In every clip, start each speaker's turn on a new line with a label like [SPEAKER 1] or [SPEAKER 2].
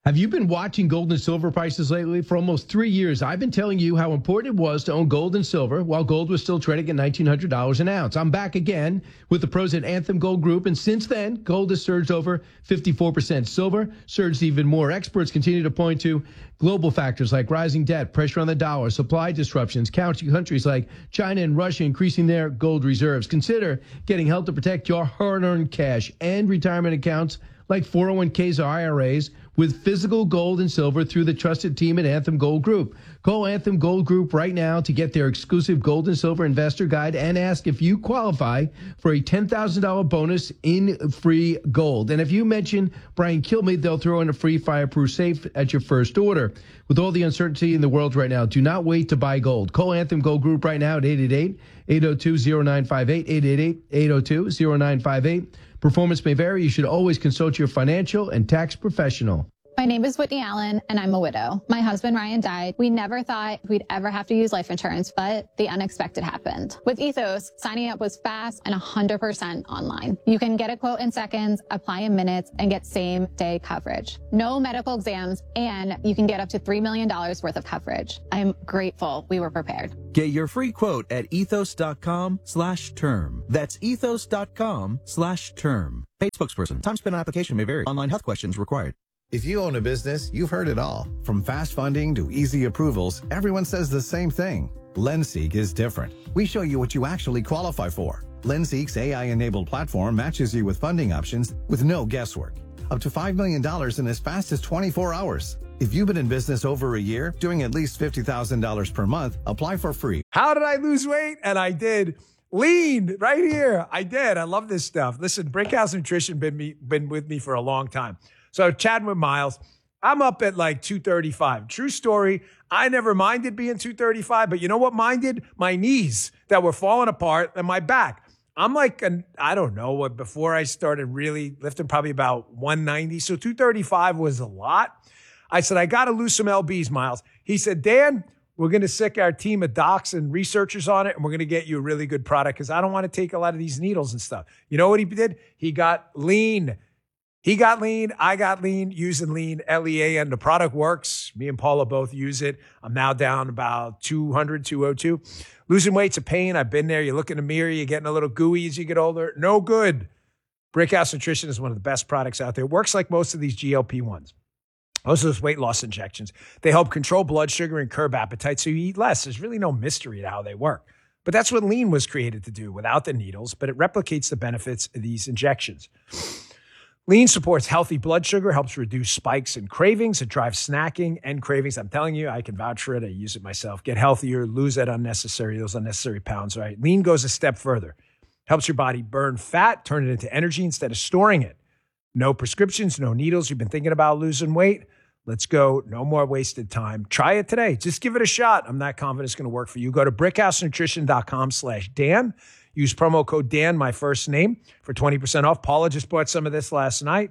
[SPEAKER 1] Have you been watching gold and silver prices lately? For almost 3 years, I've been telling you how important it was to own gold and silver while gold was still trading at $1,900 an ounce. I'm back again with the pros at Anthem Gold Group, and since then, gold has surged over 54%. Silver surged even more. Experts continue to point to global factors like rising debt, pressure on the dollar, supply disruptions, countries like China and Russia increasing their gold reserves. Consider getting help to protect your hard-earned cash and retirement accounts like 401ks or IRAs with physical gold and silver through the trusted team at Anthem Gold Group. Call Anthem Gold Group right now to get their exclusive gold and silver investor guide and ask if you qualify for a $10,000 bonus in free gold. And if you mention Brian Kilmeade, they'll throw in a free fireproof safe at your first order. With all the uncertainty in the world right now, do not wait to buy gold. Call Anthem Gold Group right now at 888-802-0958, 888-802-0958. Performance may vary. You should always consult your financial and tax professional.
[SPEAKER 2] My name is Whitney Allen, and I'm a widow. My husband, Ryan, died. We never thought we'd ever have to use life insurance, but the unexpected happened. With Ethos, signing up was fast and 100% online. You can get a quote in seconds, apply in minutes, and get same-day coverage. No medical exams, and you can get up to $3 million worth of coverage. I'm grateful we were prepared.
[SPEAKER 3] Get your free quote at ethos.com/term. That's ethos.com/term. Paid spokesperson. Time spent on application may vary. Online health questions required.
[SPEAKER 4] If you own a business, you've heard it all. From fast funding to easy approvals, everyone says the same thing. LendSeek is different. We show you what you actually qualify for. LendSeek's AI-enabled platform matches you with funding options with no guesswork. Up to $5 million in as fast as 24 hours. If you've been in business over a year, doing at least $50,000 per month, apply for free.
[SPEAKER 5] How did I lose weight? And I did. Lean right here. I did. I love this stuff. Listen, Brickhouse Nutrition been with me for a long time. So chatting with Miles, I'm up at like 235. True story. I never minded being 235, but you know what minded? My knees that were falling apart and my back. I'm like, I don't know what, before I started really lifting, probably about 190. So 235 was a lot. I said, I got to lose some LBs, Miles. He said, Dan, we're going to sick our team of docs and researchers on it, and we're going to get you a really good product because I don't want to take a lot of these needles and stuff. You know what he did? He got lean. He got lean. I got lean using lean, LEAN. The product works. Me and Paula both use it. I'm now down about 200, 202. Losing weight's a pain. I've been there. You look in the mirror, you're getting a little gooey as you get older. No good. Brickhouse Nutrition is one of the best products out there. It works like most of these GLP-1s. Most of those weight loss injections. They help control blood sugar and curb appetite so you eat less. There's really no mystery to how they work. But that's what lean was created to do without the needles, but it replicates the benefits of these injections. Lean supports healthy blood sugar, helps reduce spikes and cravings. It drives snacking and cravings. I'm telling you, I can vouch for it. I use it myself. Get healthier, lose those unnecessary pounds, right? Lean goes a step further. Helps your body burn fat, turn it into energy instead of storing it. No prescriptions, no needles. You've been thinking about losing weight? Let's go. No more wasted time. Try it today. Just give it a shot. I'm not confident it's going to work for you. Go to brickhousenutrition.com/Dan. Use promo code Dan, my first name, for 20% off. Paula just bought some of this last night.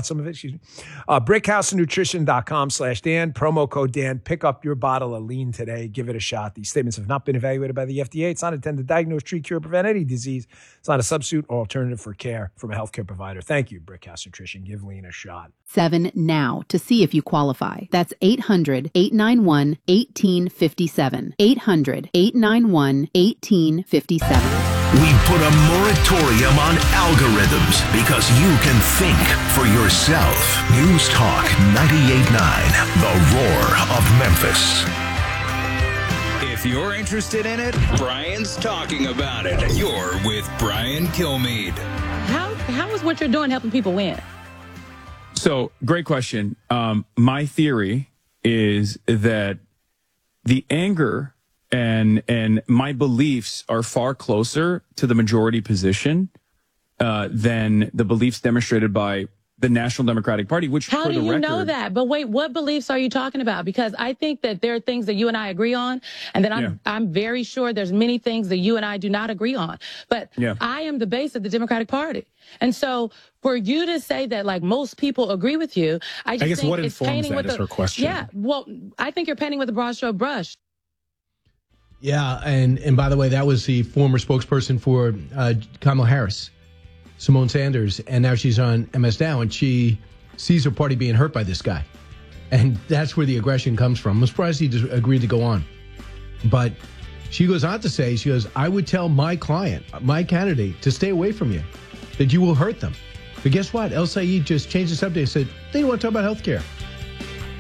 [SPEAKER 5] Brickhousenutrition.com/Dan. Promo code Dan. Pick up your bottle of lean today. Give it a shot. These statements have not been evaluated by the FDA. It's not intended to diagnose, treat, cure, prevent any disease. It's not a substitute or alternative for care from a healthcare provider. Thank you, Brickhouse Nutrition. Give lean a shot.
[SPEAKER 6] 7 now to see if you qualify. That's 800-891-1857. 800-891-1857.
[SPEAKER 7] We put a moratorium on algorithms because you can think for yourself. News Talk 98.9, The Roar of Memphis.
[SPEAKER 8] If you're interested in it, Brian's talking about it. You're with Brian Kilmeade.
[SPEAKER 9] How is what you're doing helping people win?
[SPEAKER 10] So, great question. My theory is that the anger and my beliefs are far closer to the majority position than the beliefs demonstrated by the National Democratic Party, which
[SPEAKER 9] how do you know that? But wait, what beliefs are you talking about? Because I think that there are things that you and I agree on, and then I'm very sure there's many things that you and I do not agree on. But I am the base of the Democratic Party. And so for you to say that like most people agree with you, I guess think
[SPEAKER 11] what
[SPEAKER 9] it's
[SPEAKER 11] informs
[SPEAKER 9] painting
[SPEAKER 11] that
[SPEAKER 9] with
[SPEAKER 11] is her question.
[SPEAKER 9] Yeah, well, I think you're painting with a broad stroke brush.
[SPEAKER 1] Yeah, and by the way, that was the former spokesperson for Kamala Harris, Simone Sanders, and now she's on MS Now, and she sees her party being hurt by this guy. And that's where the aggression comes from. I'm surprised he just agreed to go on. But she goes on to say, she goes, I would tell my client, my candidate, to stay away from you, that you will hurt them. But guess what? El Sayed just changed the subject and said, they don't want to talk about health care.